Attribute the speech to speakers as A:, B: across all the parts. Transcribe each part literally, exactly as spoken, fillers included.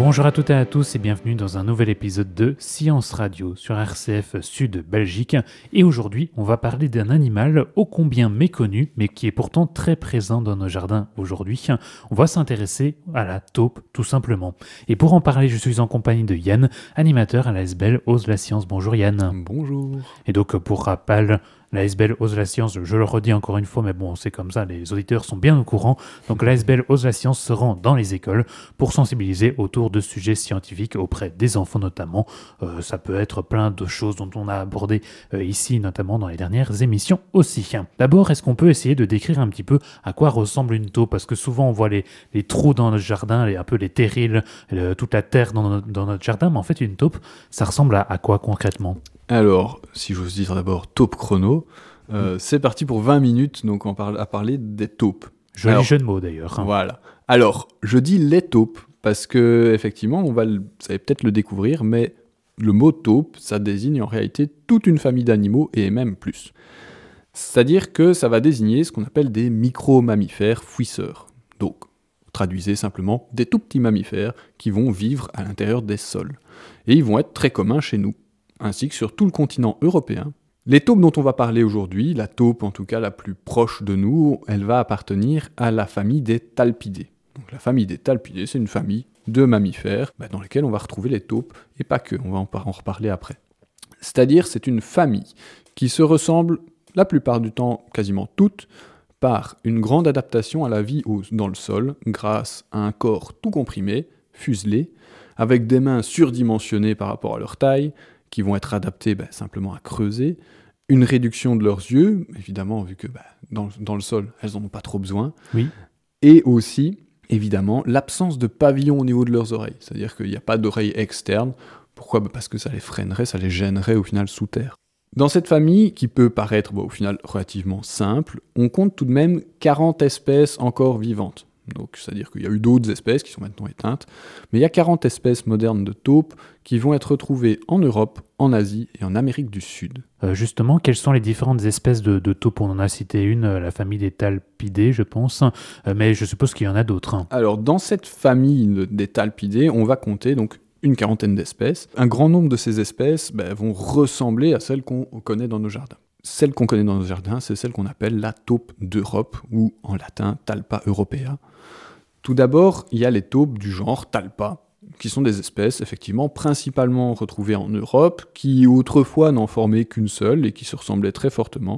A: Bonjour à toutes et à tous et bienvenue dans un nouvel épisode de Science Radio sur R C F Sud Belgique. Et aujourd'hui, on va parler d'un animal ô combien méconnu, mais qui est pourtant très présent dans nos jardins aujourd'hui. On va s'intéresser à la taupe, tout simplement. Et pour en parler, je suis en compagnie de Yann, animateur à l'A S B L Ose la Science. Bonjour Yann.
B: Bonjour.
A: Et donc, pour rappel, l'A S B L Ose la Science, je le redis encore une fois, mais bon, c'est comme ça, les auditeurs sont bien au courant. Donc l'A S B L Ose la Science se rend dans les écoles pour sensibiliser autour de sujets scientifiques auprès des enfants notamment. Euh, ça peut être plein de choses dont on a abordé euh, ici, notamment dans les dernières émissions aussi. D'abord, est-ce qu'on peut essayer de décrire un petit peu à quoi ressemble une taupe ? Parce que souvent on voit les, les trous dans notre jardin, les, un peu les terrils, le, toute la terre dans notre, dans notre jardin, mais en fait une taupe, ça ressemble à, à quoi concrètement ?
B: Alors, si j'ose dire d'abord taupe chrono, euh, mmh. c'est parti pour vingt minutes donc on parle, à parler des taupes.
A: Joli Alors, jeu de mots d'ailleurs. Hein.
B: Voilà. Alors, je dis les taupes parce que effectivement, on va le, vous allez peut-être le découvrir, mais le mot taupe, ça désigne en réalité toute une famille d'animaux et même plus. C'est-à-dire que ça va désigner ce qu'on appelle des micro-mammifères fouisseurs. Donc, traduisez simplement des tout petits mammifères qui vont vivre à l'intérieur des sols. Et ils vont être très communs chez nous, ainsi que sur tout le continent européen. Les taupes dont on va parler aujourd'hui, la taupe en tout cas la plus proche de nous, elle va appartenir à la famille des Talpidés. Donc la famille des Talpidés, c'est une famille de mammifères bah, dans lesquels on va retrouver les taupes, et pas que, on va en, en reparler après. C'est-à-dire c'est une famille qui se ressemble la plupart du temps, quasiment toutes, par une grande adaptation à la vie au, dans le sol, grâce à un corps tout comprimé, fuselé, avec des mains surdimensionnées par rapport à leur taille, qui vont être adaptés bah, simplement à creuser, une réduction de leurs yeux, évidemment, vu que bah, dans, dans le sol, elles n'en ont pas trop besoin,
A: oui.
B: Et aussi, évidemment, l'absence de pavillon au niveau de leurs oreilles, c'est-à-dire qu'il n'y a pas d'oreilles externes. Pourquoi ? bah, Parce que ça les freinerait, ça les gênerait au final sous terre. Dans cette famille, qui peut paraître bah, au final relativement simple, on compte tout de même quarante espèces encore vivantes. Donc, c'est-à-dire qu'il y a eu d'autres espèces qui sont maintenant éteintes, mais il y a quarante espèces modernes de taupes qui vont être retrouvées en Europe, en Asie et en Amérique du Sud.
A: Euh, justement, quelles sont les différentes espèces de, de taupes ? On en a cité une, la famille des Talpidés, je pense, euh, mais je suppose qu'il y en a d'autres. Hein.
B: Alors, dans cette famille des Talpidés, on va compter donc une quarantaine d'espèces. Un grand nombre de ces espèces bah, vont ressembler à celles qu'on connaît dans nos jardins. Celle qu'on connaît dans nos jardins, c'est celle qu'on appelle la taupe d'Europe, ou en latin Talpa europea. Tout d'abord, il y a les taupes du genre Talpa, qui sont des espèces effectivement principalement retrouvées en Europe, qui autrefois n'en formaient qu'une seule et qui se ressemblaient très fortement.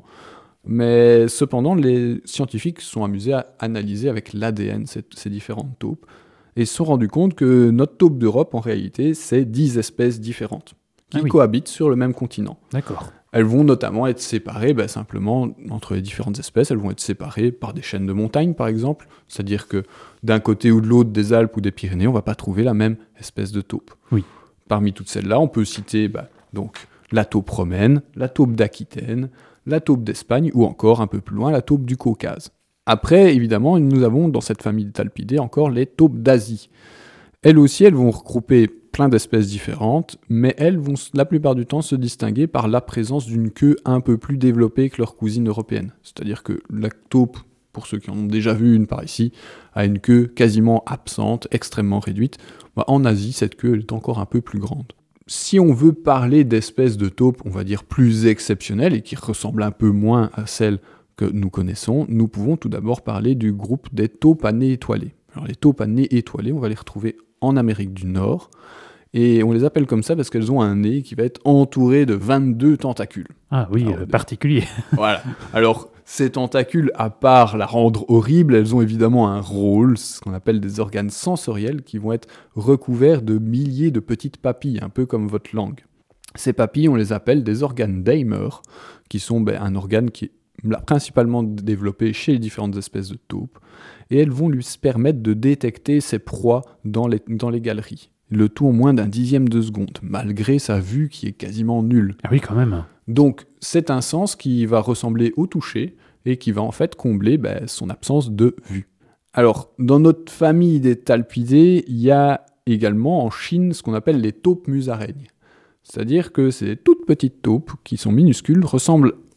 B: Mais cependant, les scientifiques se sont amusés à analyser avec l'A D N ces, ces différentes taupes et se sont rendus compte que notre taupe d'Europe, en réalité, c'est dix espèces différentes qui ah oui. cohabitent sur le même continent.
A: D'accord.
B: Elles vont notamment être séparées, bah, simplement, entre les différentes espèces, elles vont être séparées par des chaînes de montagnes, par exemple. C'est-à-dire que d'un côté ou de l'autre des Alpes ou des Pyrénées, on ne va pas trouver la même espèce de taupe.
A: Oui.
B: Parmi toutes celles-là, on peut citer bah, donc, la taupe romaine, la taupe d'Aquitaine, la taupe d'Espagne, ou encore, un peu plus loin, la taupe du Caucase. Après, évidemment, nous avons dans cette famille des Talpidés encore les taupes d'Asie. Elles aussi, elles vont regrouper plein d'espèces différentes, mais elles vont la plupart du temps se distinguer par la présence d'une queue un peu plus développée que leurs cousines européennes. C'est-à-dire que la taupe, pour ceux qui en ont déjà vu une par ici, a une queue quasiment absente, extrêmement réduite. Bah, en Asie, cette queue est encore un peu plus grande. Si on veut parler d'espèces de taupes, on va dire plus exceptionnelles et qui ressemblent un peu moins à celles que nous connaissons, nous pouvons tout d'abord parler du groupe des taupes à nez étoilé. Alors les taupes à nez étoilé, on va les retrouver en Amérique du Nord, et on les appelle comme ça parce qu'elles ont un nez qui va être entouré de vingt-deux tentacules.
A: Ah oui, Alors, euh, particulier.
B: Voilà. Alors, ces tentacules, à part la rendre horrible, elles ont évidemment un rôle, ce qu'on appelle des organes sensoriels, qui vont être recouverts de milliers de petites papilles, un peu comme votre langue. Ces papilles, on les appelle des organes Daimer, qui sont ben, un organe qui est principalement développé chez les différentes espèces de taupes, et elles vont lui permettre de détecter ses proies dans les, dans les galeries. Le tout en moins d'un dixième de seconde, malgré sa vue qui est quasiment nulle.
A: Ah oui, quand même.
B: Donc, c'est un sens qui va ressembler au toucher, et qui va en fait combler ben, son absence de vue. Alors, dans notre famille des Talpidés, il y a également en Chine ce qu'on appelle les taupes musaraignes. C'est-à-dire que c'est des toutes petites taupes qui sont minuscules, ressemblent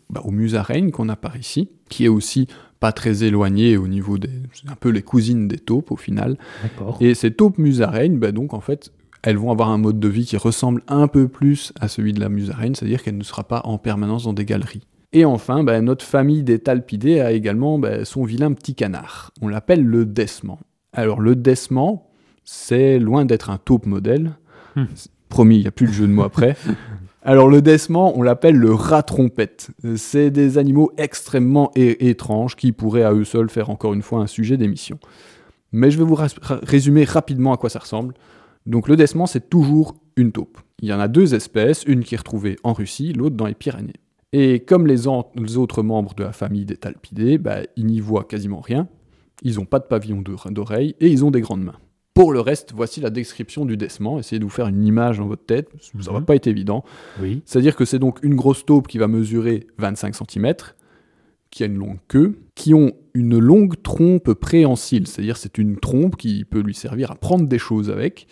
B: bah, aux musaraignes qu'on a par ici, qui est aussi pas très éloignée au niveau des... c'est un peu les cousines des taupes au final.
A: D'accord.
B: Et ces taupes musaraignes, bah, donc en fait, elles vont avoir un mode de vie qui ressemble un peu plus à celui de la musaraigne, c'est-à-dire qu'elle ne sera pas en permanence dans des galeries. Et enfin, bah, notre famille des talpidés a également bah, son vilain petit canard. On l'appelle le desman. Alors le desman, c'est loin d'être un taupe modèle.
A: Hmm.
B: Promis, il n'y a plus de jeu de mots après. Alors le desman, on l'appelle le rat-trompette. C'est des animaux extrêmement é- étranges qui pourraient à eux seuls faire encore une fois un sujet d'émission. Mais je vais vous ra- résumer rapidement à quoi ça ressemble. Donc le desman, c'est toujours une taupe. Il y en a deux espèces, une qui est retrouvée en Russie, l'autre dans les Pyrénées. Et comme les, en- les autres membres de la famille des talpidés, bah, ils n'y voient quasiment rien, ils n'ont pas de pavillon de- d'oreilles et ils ont des grandes mains. Pour le reste, voici la description du desman. Essayez de vous faire une image dans votre tête, ça ne
A: Mhm.
B: va pas être évident.
A: Oui.
B: C'est-à-dire que c'est donc une grosse taupe qui va mesurer vingt-cinq centimètres, qui a une longue queue, qui ont une longue trompe préhensile, c'est-à-dire c'est une trompe qui peut lui servir à prendre des choses avec,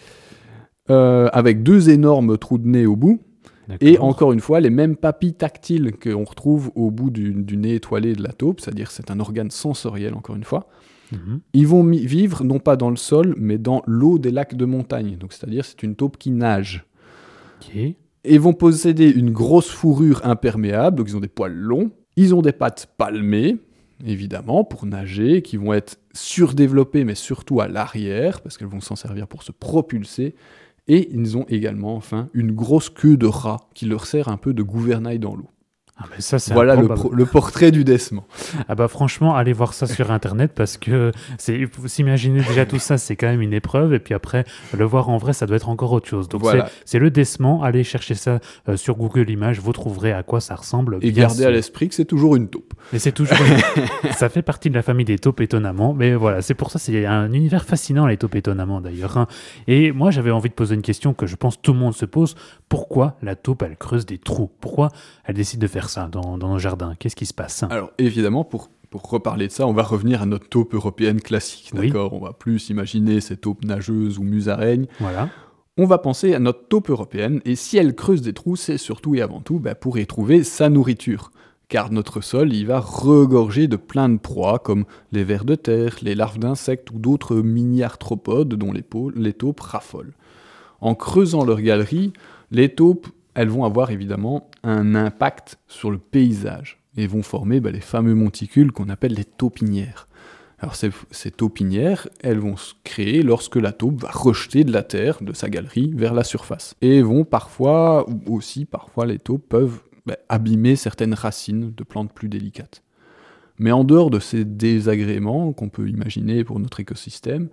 B: euh, avec deux énormes trous de nez au bout,
A: D'accord.
B: et encore une fois, les mêmes papilles tactiles qu'on retrouve au bout du, du nez étoilé de la taupe, c'est-à-dire c'est un organe sensoriel encore une fois.
A: Mhm.
B: Ils vont mi- vivre non pas dans le sol, mais dans l'eau des lacs de montagne, donc c'est-à-dire c'est une taupe qui nage.
A: Ok.
B: Et vont posséder une grosse fourrure imperméable, donc ils ont des poils longs, ils ont des pattes palmées, évidemment, pour nager, qui vont être surdéveloppées, mais surtout à l'arrière, parce qu'elles vont s'en servir pour se propulser, et ils ont également, enfin, une grosse queue de rat, qui leur sert un peu de gouvernail dans l'eau.
A: Ah, mais ça, c'est
B: Voilà le,
A: improbable.
B: pro- le portrait du desman.
A: Ah bah franchement, allez voir ça sur internet parce que c'est, faut s'imaginer déjà tout ça, c'est quand même une épreuve et puis après le voir en vrai, ça doit être encore autre chose. Donc
B: Voilà.
A: c'est, c'est le desman. Allez chercher ça euh, sur Google Images, vous trouverez à quoi ça ressemble.
B: Et
A: bien
B: gardez
A: sûr.
B: à l'esprit que c'est toujours une taupe.
A: Mais c'est toujours, ça fait partie de la famille des taupes étonnamment. Mais voilà, c'est pour ça c'est un univers fascinant les taupes étonnamment d'ailleurs. hein. Et moi j'avais envie de poser une question que je pense tout le monde se pose. Pourquoi la taupe elle creuse des trous? Pourquoi elle décide de faire ça dans, dans nos jardins? Qu'est-ce qui se passe?
B: Alors évidemment, pour, pour reparler de ça, on va revenir à notre taupe européenne classique,
A: Oui.
B: d'accord? On va plus imaginer ces taupes nageuses ou musaraignes.
A: Voilà.
B: On va penser à notre taupe européenne, et si elle creuse des trous, c'est surtout et avant tout bah, pour y trouver sa nourriture. Car notre sol, il va regorger de plein de proies, comme les vers de terre, les larves d'insectes ou d'autres mini-arthropodes dont les, pau- les taupes raffolent. En creusant leur galerie, les taupes, elles vont avoir évidemment un impact sur le paysage, et vont former bah, les fameux monticules qu'on appelle les taupinières. Alors ces, ces taupinières, elles vont se créer lorsque la taupe va rejeter de la terre, de sa galerie, vers la surface. Et vont parfois, ou aussi parfois les taupes peuvent bah, abîmer certaines racines de plantes plus délicates. Mais en dehors de ces désagréments qu'on peut imaginer pour notre écosystème,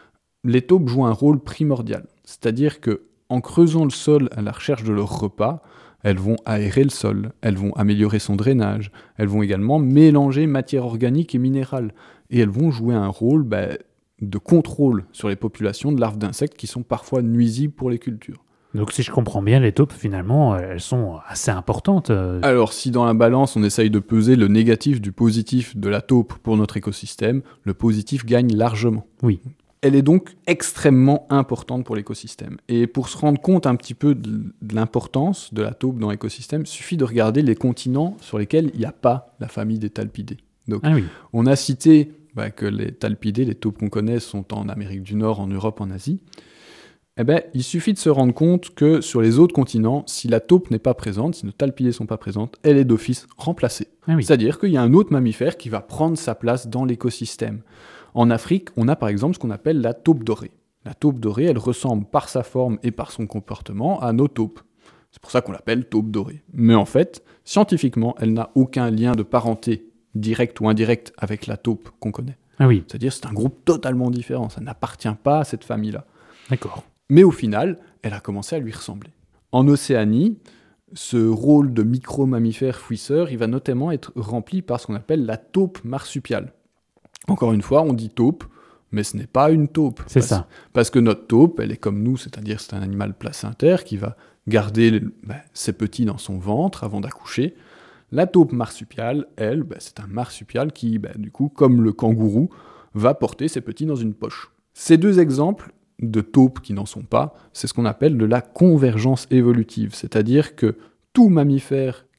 B: les taupes jouent un rôle primordial. C'est-à-dire que en creusant le sol à la recherche de leur repas, elles vont aérer le sol, elles vont améliorer son drainage, elles vont également mélanger matière organique et minérale, et elles vont jouer un rôle bah, de contrôle sur les populations de larves d'insectes qui sont parfois nuisibles pour les cultures.
A: Donc si je comprends bien, les taupes finalement, elles sont assez importantes. euh,
B: Alors si dans la balance on essaye de peser le négatif du positif de la taupe pour notre écosystème, le positif gagne largement.
A: Oui.
B: Elle est donc extrêmement importante pour l'écosystème. Et pour se rendre compte un petit peu de, de l'importance de la taupe dans l'écosystème, il suffit de regarder les continents sur lesquels il n'y a pas la famille des talpidés. Donc
A: Ah oui.
B: on a cité bah, que les talpidés, les taupes qu'on connaît, sont en Amérique du Nord, en Europe, en Asie. Eh ben, il suffit de se rendre compte que sur les autres continents, si la taupe n'est pas présente, si nos talpidés ne sont pas présentes, elle est d'office remplacée.
A: Ah oui.
B: C'est-à-dire qu'il y a un autre mammifère qui va prendre sa place dans l'écosystème. En Afrique, on a par exemple ce qu'on appelle la taupe dorée. La taupe dorée, elle ressemble par sa forme et par son comportement à nos taupes. C'est pour ça qu'on l'appelle taupe dorée. Mais en fait, scientifiquement, elle n'a aucun lien de parenté, direct ou indirect, avec la taupe qu'on connaît.
A: Ah oui,
B: C'est-à-dire c'est un groupe totalement différent, ça n'appartient pas à cette famille-là.
A: d'accord.
B: Mais au final, elle a commencé à lui ressembler. En Océanie, ce rôle de micro-mammifère fouisseur, il va notamment être rempli par ce qu'on appelle la taupe marsupiale. Encore une fois, on dit taupe, mais ce n'est pas une taupe.
A: C'est
B: parce,
A: ça.
B: Parce que notre taupe, elle est comme nous, c'est-à-dire c'est un animal placentaire qui va garder ben, ses petits dans son ventre avant d'accoucher. La taupe marsupiale, elle, ben, c'est un marsupial qui, ben, du coup, comme le kangourou, va porter ses petits dans une poche. Ces deux exemples de taupes qui n'en sont pas, c'est ce qu'on appelle de la convergence évolutive, c'est-à-dire que tout mammifère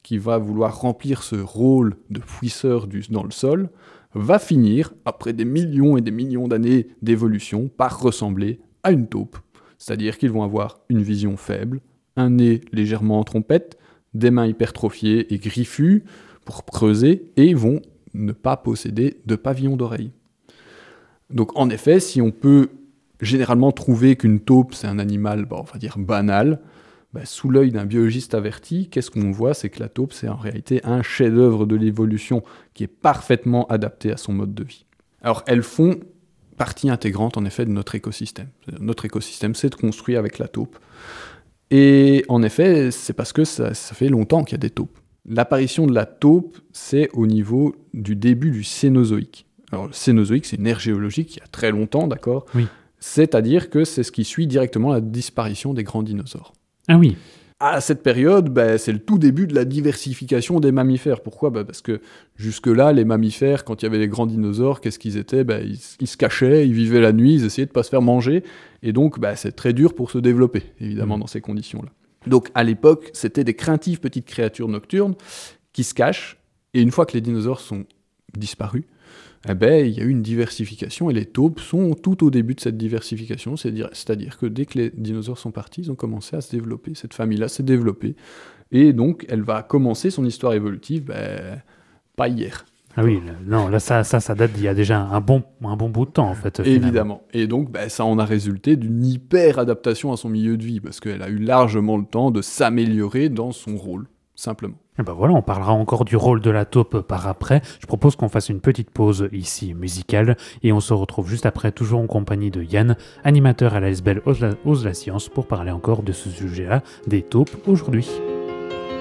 B: qui va vouloir remplir ce rôle de fouisseur du, dans le sol, va finir, après des millions et des millions d'années d'évolution, par ressembler à une taupe. C'est-à-dire qu'ils vont avoir une vision faible, un nez légèrement en trompette, des mains hypertrophiées et griffues pour creuser, et vont ne pas posséder de pavillon d'oreille. Donc en effet, si on peut généralement trouver qu'une taupe, c'est un animal, bah, on va dire banal, bah, sous l'œil d'un biologiste averti, qu'est-ce qu'on voit? C'est que la taupe, c'est en réalité un chef-d'œuvre de l'évolution qui est parfaitement adapté à son mode de vie. Alors elles font partie intégrante en effet de notre écosystème. Notre écosystème s'est construit avec la taupe. Et en effet, c'est parce que ça, ça fait longtemps qu'il y a des taupes. L'apparition de la taupe, c'est au niveau du début du Cénozoïque. Alors le Cénozoïque, c'est une ère géologique il y a très longtemps, d'accord ?
A: Oui.
B: C'est-à-dire que c'est ce qui suit directement la disparition des grands dinosaures.
A: Ah oui.
B: À cette période, bah, c'est le tout début de la diversification des mammifères. Pourquoi ? Bah, parce que jusque-là, les mammifères, quand il y avait les grands dinosaures, qu'est-ce qu'ils étaient ? bah, ils, ils se cachaient, ils vivaient la nuit, ils essayaient de ne pas se faire manger. Et donc, bah, c'est très dur pour se développer, évidemment, mmh. dans ces conditions-là. Donc, à l'époque, c'était des craintives petites créatures nocturnes qui se cachent. Et une fois que les dinosaures sont disparus, eh ben, il y a eu une diversification et les taupes sont tout au début de cette diversification, c'est-à-dire, c'est-à-dire que dès que les dinosaures sont partis, ils ont commencé à se développer, cette famille-là s'est développée, et donc elle va commencer son histoire évolutive, ben, pas hier.
A: Ah oui, non, là ça, ça, ça date d'il y a déjà un bon, un bon bout de temps en fait. Finalement.
B: Évidemment, et donc ben, ça en a résulté d'une hyper-adaptation à son milieu de vie, parce qu'elle a eu largement le temps de s'améliorer dans son rôle, simplement.
A: Et ben voilà, on parlera encore du rôle de la taupe par après. Je propose qu'on fasse une petite pause ici musicale et on se retrouve juste après, toujours en compagnie de Yann, animateur à l'A S B L Ose la, Ose la Science, pour parler encore de ce sujet-là, des taupes aujourd'hui.